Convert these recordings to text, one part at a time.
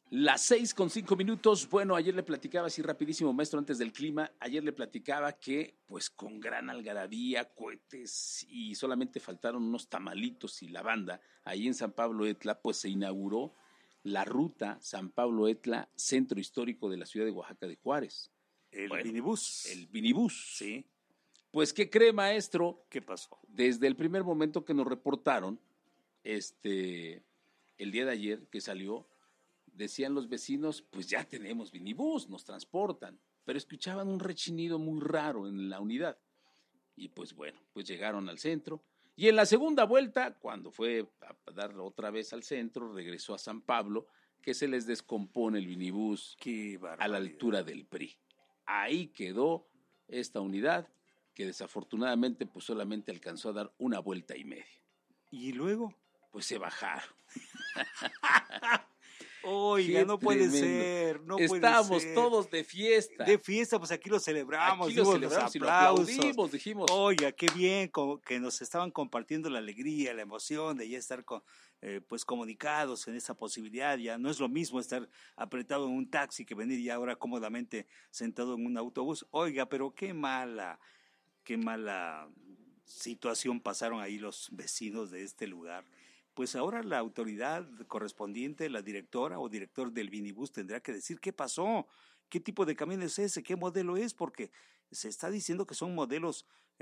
Las 6:05. Bueno, ayer le platicaba así rapidísimo, maestro, antes del clima. Ayer le platicaba que, pues, con gran algarabía, cohetes y solamente faltaron unos tamalitos y la banda. Ahí en San Pablo Etla, pues, se inauguró la ruta San Pablo Etla, centro histórico de la ciudad de Oaxaca de Juárez. El Vinibús. El Vinibús. Sí. Pues, ¿qué cree, maestro? ¿Qué pasó? Desde el primer momento que nos reportaron, el día de ayer que salió, decían los vecinos, pues ya tenemos Vinibús, nos transportan, pero escuchaban un rechinido muy raro en la unidad. Y pues bueno, pues llegaron al centro. Y en la segunda vuelta, cuando fue a dar otra vez al centro, regresó a San Pablo, que se les descompone el Vinibús a la altura del PRI. Ahí quedó esta unidad, que desafortunadamente pues solamente alcanzó a dar una vuelta y media. ¿Y luego? Pues se bajaron. Oiga, no puede ser, no puede ser. Estábamos todos de fiesta. De fiesta, pues aquí lo celebramos, aquí lo celebramos y lo aplaudimos, dijimos. Oiga, qué bien que nos estaban compartiendo la alegría, la emoción de ya estar pues comunicados en esa posibilidad. Ya no es lo mismo estar apretado en un taxi que venir ya ahora cómodamente sentado en un autobús. Oiga, pero qué mala situación pasaron ahí los vecinos de este lugar. Pues ahora la autoridad correspondiente, la directora o director del Vinibús tendrá que decir qué pasó, qué tipo de camión es ese, qué modelo es, porque se está diciendo que son modelos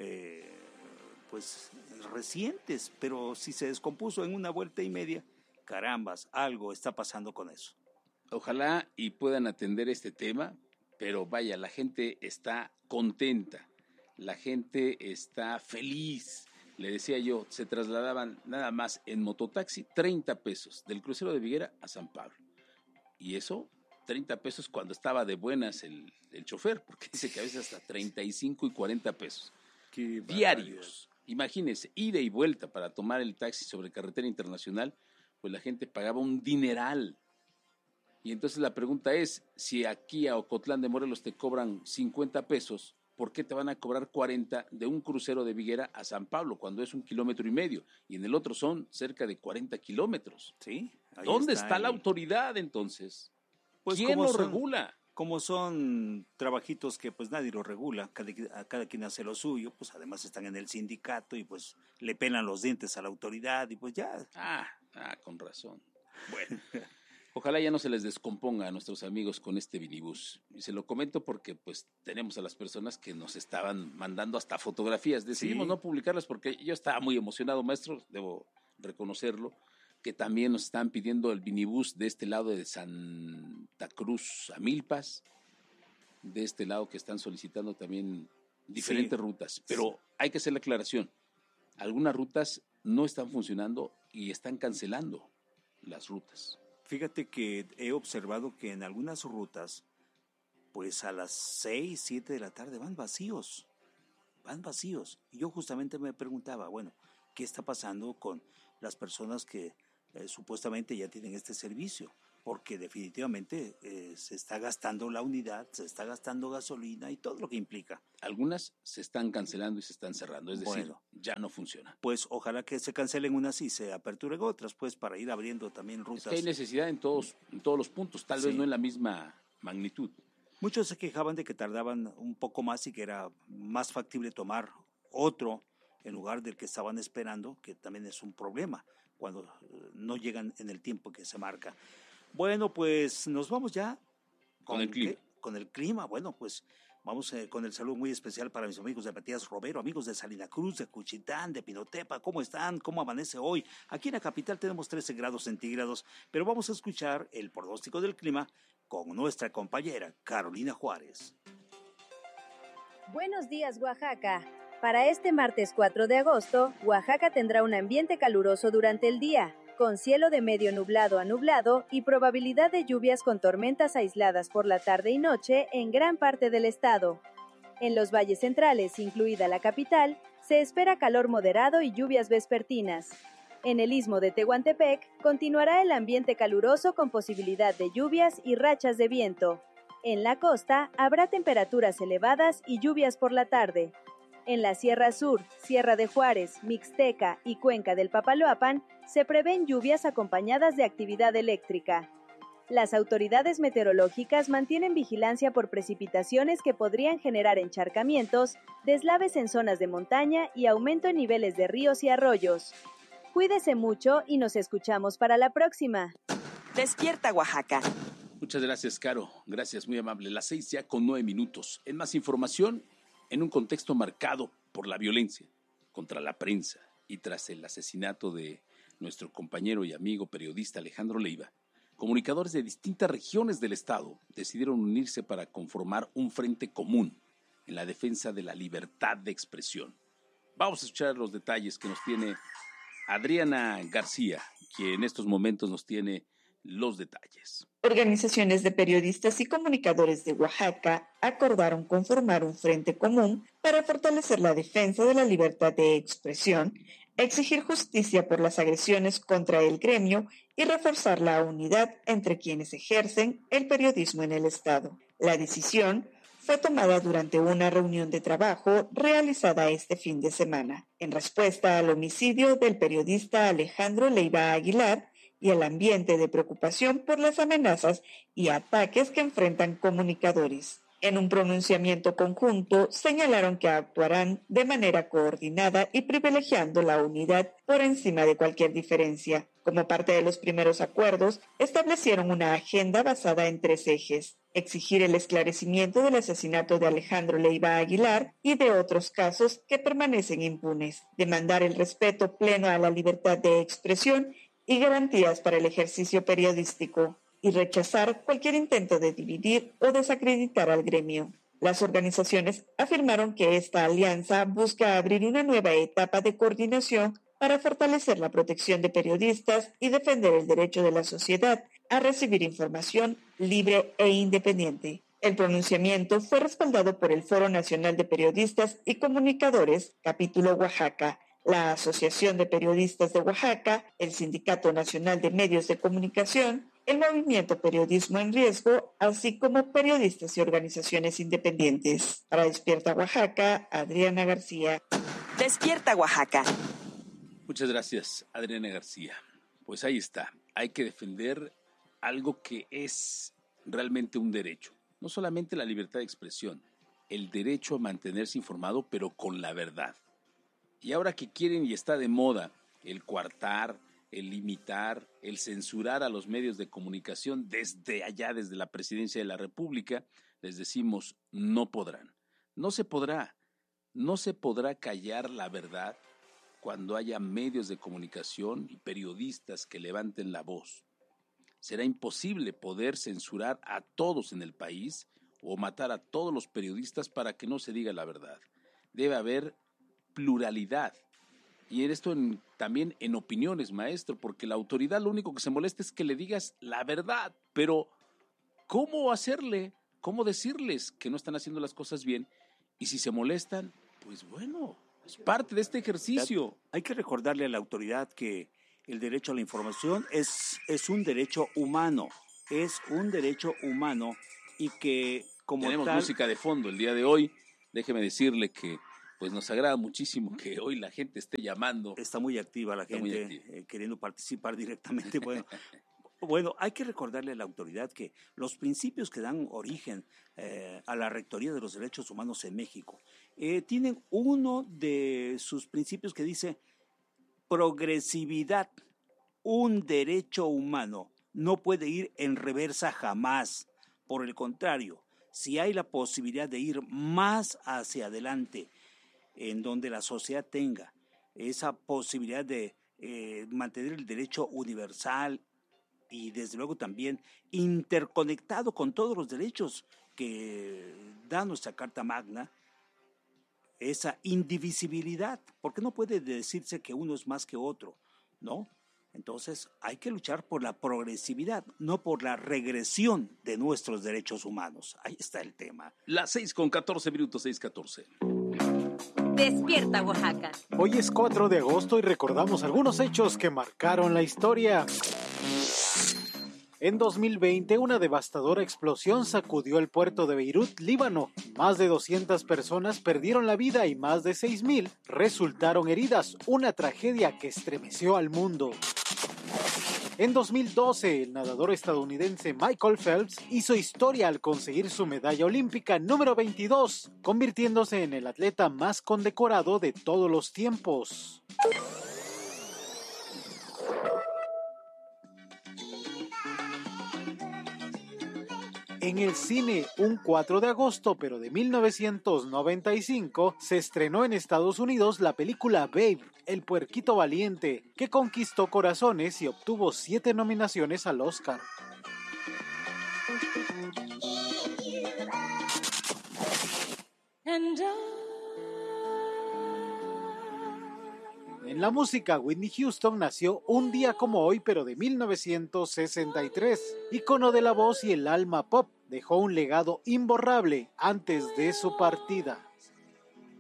pues recientes, pero si se descompuso en una vuelta y media, carambas, algo está pasando con eso. Ojalá y puedan atender este tema, pero vaya, la gente está contenta, la gente está feliz. Le decía yo, se trasladaban nada más en mototaxi 30 pesos del crucero de Viguera a San Pablo. Y eso, 30 pesos cuando estaba de buenas el chofer, porque dice que a veces hasta 35 y 40 pesos. Qué diarios. Imagínense, ida y vuelta para tomar el taxi sobre carretera internacional, pues la gente pagaba un dineral. Y entonces la pregunta es, si aquí a Ocotlán de Morelos te cobran 50 pesos, ¿por qué te van a cobrar 40 de un crucero de Viguera a San Pablo cuando es 1,5 kilómetros? Y en el otro son cerca de 40 kilómetros. Sí. ¿Dónde está la autoridad entonces? Pues ¿quién lo regula? Como son trabajitos que pues nadie lo regula, cada quien hace lo suyo, pues además están en el sindicato y pues le pelan los dientes a la autoridad y pues ya. Con razón. Bueno. Ojalá ya no se les descomponga a nuestros amigos con este Vinibús. Y se lo comento porque pues tenemos a las personas que nos estaban mandando hasta fotografías. Decidimos no publicarlas porque yo estaba muy emocionado, maestro, debo reconocerlo, que también nos están pidiendo el Vinibús de este lado de Santa Cruz a Milpas, de este lado que están solicitando también diferentes rutas. Pero hay que hacer la aclaración. Algunas rutas no están funcionando y están cancelando las rutas. Fíjate que he observado que en algunas rutas, pues a las 6, 7 de la tarde van vacíos. Y yo justamente me preguntaba, bueno, ¿qué está pasando con las personas que supuestamente ya tienen este servicio? Porque definitivamente se está gastando la unidad, se está gastando gasolina y todo lo que implica. Algunas se están cancelando y se están cerrando, es decir, ya no funciona. Pues ojalá que se cancelen unas y se aperturen otras, pues para ir abriendo también rutas. Es que hay necesidad en todos los puntos, tal vez no en la misma magnitud. Muchos se quejaban de que tardaban un poco más y que era más factible tomar otro en lugar del que estaban esperando, que también es un problema cuando no llegan en el tiempo que se marca. Bueno, pues nos vamos ya con el clima. Con el clima. Bueno, pues vamos con el saludo muy especial para mis amigos de Matías Romero, amigos de Salina Cruz, de Cuchitán, de Pinotepa. ¿Cómo están? ¿Cómo amanece hoy? Aquí en la capital tenemos 13 grados centígrados, pero vamos a escuchar el pronóstico del clima con nuestra compañera Carolina Juárez. Buenos días, Oaxaca. Para este martes 4 de agosto, Oaxaca tendrá un ambiente caluroso durante el día, con cielo de medio nublado a nublado y probabilidad de lluvias con tormentas aisladas por la tarde y noche en gran parte del estado. En los valles centrales, incluida la capital, se espera calor moderado y lluvias vespertinas. En el istmo de Tehuantepec, continuará el ambiente caluroso con posibilidad de lluvias y rachas de viento. En la costa, habrá temperaturas elevadas y lluvias por la tarde. En la Sierra Sur, Sierra de Juárez, Mixteca y Cuenca del Papaloapan se prevén lluvias acompañadas de actividad eléctrica. Las autoridades meteorológicas mantienen vigilancia por precipitaciones que podrían generar encharcamientos, deslaves en zonas de montaña y aumento en niveles de ríos y arroyos. Cuídese mucho y nos escuchamos para la próxima. Despierta Oaxaca. Muchas gracias, Caro. Gracias, muy amable. Las 6:09. En más información, en un contexto marcado por la violencia contra la prensa y tras el asesinato de nuestro compañero y amigo periodista Alejandro Leiva, comunicadores de distintas regiones del estado decidieron unirse para conformar un frente común en la defensa de la libertad de expresión. Vamos a escuchar los detalles que nos tiene Adriana García, quien en estos momentos nos tiene los detalles. Organizaciones de periodistas y comunicadores de Oaxaca acordaron conformar un frente común para fortalecer la defensa de la libertad de expresión, exigir justicia por las agresiones contra el gremio y reforzar la unidad entre quienes ejercen el periodismo en el estado. La decisión fue tomada durante una reunión de trabajo realizada este fin de semana, en respuesta al homicidio del periodista Alejandro Leiva Aguilar y el ambiente de preocupación por las amenazas y ataques que enfrentan comunicadores. En un pronunciamiento conjunto, señalaron que actuarán de manera coordinada y privilegiando la unidad por encima de cualquier diferencia. Como parte de los primeros acuerdos, establecieron una agenda basada en 3 ejes: exigir el esclarecimiento del asesinato de Alejandro Leiva Aguilar y de otros casos que permanecen impunes, demandar el respeto pleno a la libertad de expresión y garantías para el ejercicio periodístico, y rechazar cualquier intento de dividir o desacreditar al gremio. Las organizaciones afirmaron que esta alianza busca abrir una nueva etapa de coordinación para fortalecer la protección de periodistas y defender el derecho de la sociedad a recibir información libre e independiente. El pronunciamiento fue respaldado por el Foro Nacional de Periodistas y Comunicadores, Capítulo Oaxaca, la Asociación de Periodistas de Oaxaca, el Sindicato Nacional de Medios de Comunicación, el Movimiento Periodismo en Riesgo, así como periodistas y organizaciones independientes. Para Despierta Oaxaca, Adriana García. Despierta Oaxaca. Muchas gracias, Adriana García. Pues ahí está. Hay que defender algo que es realmente un derecho. No solamente la libertad de expresión, el derecho a mantenerse informado, pero con la verdad. Y ahora que quieren y está de moda el coartar, el limitar, el censurar a los medios de comunicación desde allá, desde la Presidencia de la República, les decimos, no podrán. No se podrá callar la verdad cuando haya medios de comunicación y periodistas que levanten la voz. Será imposible poder censurar a todos en el país o matar a todos los periodistas para que no se diga la verdad. Debe haber pluralidad. Y esto también en opiniones, maestro, porque la autoridad lo único que se molesta es que le digas la verdad, pero ¿cómo hacerle? ¿Cómo decirles que no están haciendo las cosas bien? Y si se molestan, pues bueno, es parte de este ejercicio. Hay que recordarle a la autoridad que el derecho a la información es un derecho humano, y que como tenemos tal, música de fondo el día de hoy. Déjeme decirle que pues nos agrada muchísimo que hoy la gente esté llamando. Está muy activa la gente, queriendo participar directamente. Bueno, hay que recordarle a la autoridad que los principios que dan origen a la Rectoría de los Derechos Humanos en México tienen uno de sus principios que dice progresividad. Un derecho humano no puede ir en reversa jamás. Por el contrario, si hay la posibilidad de ir más hacia adelante, en donde la sociedad tenga esa posibilidad de mantener el derecho universal y desde luego también interconectado con todos los derechos que da nuestra Carta Magna, esa indivisibilidad, porque no puede decirse que uno es más que otro, ¿no? Entonces hay que luchar por la progresividad, no por la regresión de nuestros derechos humanos. Ahí está el tema. Las 6:14, 6:14. Despierta Oaxaca. Hoy es 4 de agosto y recordamos algunos hechos que marcaron la historia. En 2020, una devastadora explosión sacudió el puerto de Beirut, Líbano. Más de 200 personas perdieron la vida y más de 6,000 resultaron heridas. Una tragedia que estremeció al mundo. En 2012, el nadador estadounidense Michael Phelps hizo historia al conseguir su medalla olímpica número 22, convirtiéndose en el atleta más condecorado de todos los tiempos. En el cine, un 4 de agosto, pero de 1995, se estrenó en Estados Unidos la película Babe, el puerquito valiente, que conquistó corazones y obtuvo 7 nominaciones al Oscar. En la música, Whitney Houston nació un día como hoy, pero de 1963. Ícono de la voz y el alma pop, dejó un legado imborrable antes de su partida.